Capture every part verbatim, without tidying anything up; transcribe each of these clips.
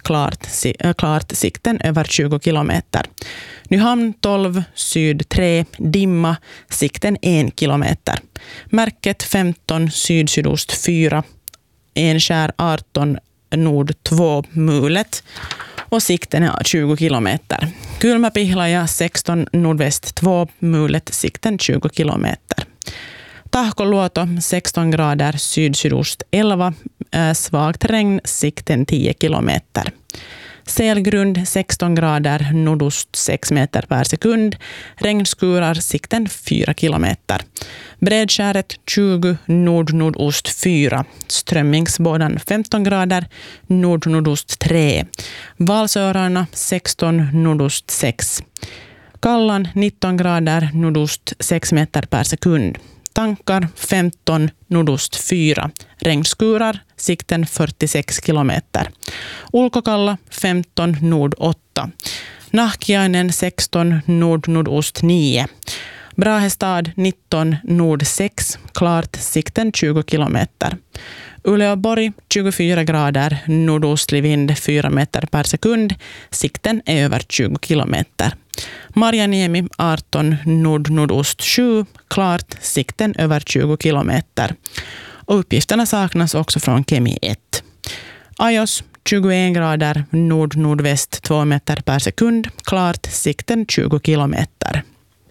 klart, klart sikten över tjugo kilometer. Nyhamn tolv, syd tre, dimma, sikten en kilometer. Märket femton, syd sydost fyra, Enskär arton, nord två, mulet och sikten är tjugo kilometer. Kylmäpihlaja sexton, nordväst två, mulet, sikten tjugo kilometer. Tahkoluoto sexton grader, syd-sydost elva, äh, svagt regn, sikten tio kilometer. Selgrund sexton grader, nordost sex meter per sekund, regnskurar, sikten fyra kilometer. Bredskäret tjugo, nord-nordost fyra, strömmingsbådan femton grader, nord-nordost tre, Valsörarna sexton, nordost sex, Kallan nitton grader, nordost sex meter per sekund. Tankar femton, nordost fyra, regnskurar, sikten fyrtiosex kilometer. Ulkokalla femton, nord åtta, Nahkiainen sexton, nord-nordost nio, Brahestad nitton, nord sex, klart, sikten tjugo kilometer. Uleåborg tjugofyra grader, nordostlig vind fyra meter per sekund, sikten är över tjugo kilometer. Marjaniemi arton, nord-nordost sju, klart, sikten över tjugo kilometer. Och uppgifterna saknas också från Kemi ett. Ajos tjugoen grader, nord-nordväst två meter per sekund, klart, sikten tjugo kilometer.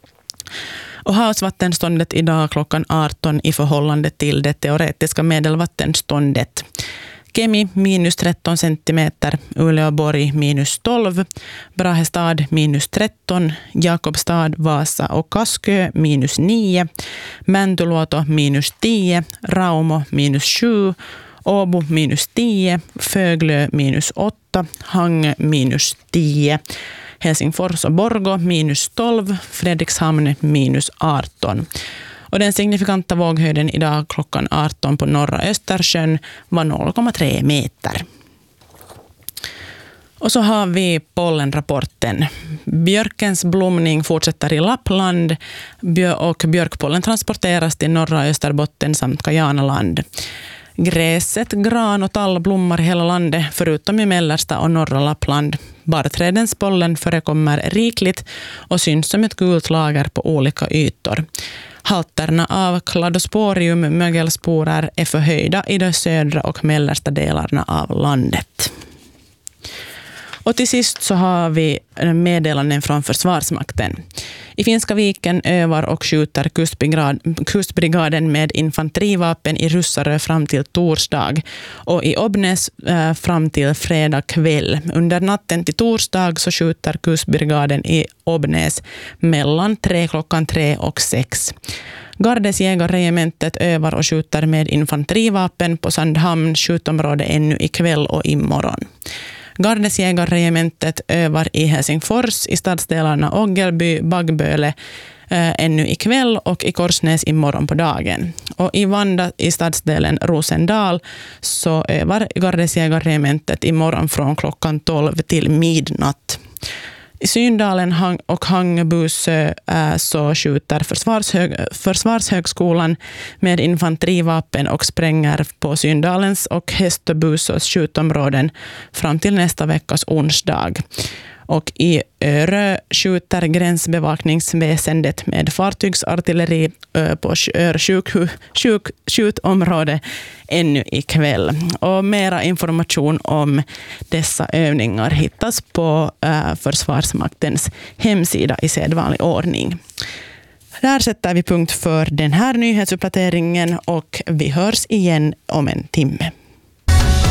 Och havsvattenståndet idag klockan arton i förhållande till det teoretiska medelvattenståndet. Kemi minus tretton centimeter, Uleåborg minus tolv, Brahestad minus tretton, Jakobstad, Vasa och Kaskö minus nio, Mäntyluoto minus tio, Raumo minus sju, Åbo minus tio, Föglö minus åtta, Hangö minus tio, Helsingfors och Borgå minus tolv, Fredrikshamn minus arton. Och den signifikanta våghöjden idag klockan arton på norra Östersjön var noll komma tre meter. Och så har vi pollenrapporten. Björkens blomning fortsätter i Lappland och björkpollen transporteras till norra Österbotten samt Kajanaland. Gräset, gran och tall blommar i hela landet förutom i mellersta och norra Lappland. Barrträdens pollen förekommer rikligt och syns som ett gult lager på olika ytor. Halterna av Cladosporium mögelsporer är förhöjda i de södra och mellersta delarna av landet. Och till sist så har vi meddelanden från Försvarsmakten. I Finska viken övar och skjuter kustbrigaden med infanterivapen i Russarö fram till torsdag och i Obnäs äh, fram till fredag kväll. Under natten till torsdag så skjuter kustbrigaden i Obnäs mellan tre klockan tre och sex. Gardes jägarregementet övar och skjuter med infanterivapen på Sandhamn skjutområde ännu ikväll och imorgon. Gardes jägarregementet övar i Helsingfors i stadsdelarna Oggelby, Baggböle äh, ännu ikväll och i Korsnäs imorgon på dagen. Och i Vanda i stadsdelen Rosendal så övar Gardes jägarregementet imorgon från klockan tolv till midnatt. I Syndalen och Hangebusö äh, så skjuter försvarshög, Försvarshögskolan med infanterivapen och spränger på Syndalens och Hästöbusås skjutområden fram till nästa veckas onsdag. Och i Örö skjuter gränsbevakningsväsendet med fartygsartilleri på Örö sjuk, sjuk, skjutområde ännu ikväll. Och mera information om dessa övningar hittas på äh, Försvarsmaktens hemsida i sedvanlig ordning. Där sätter vi punkt för den här nyhetsuppdateringen och vi hörs igen om en timme.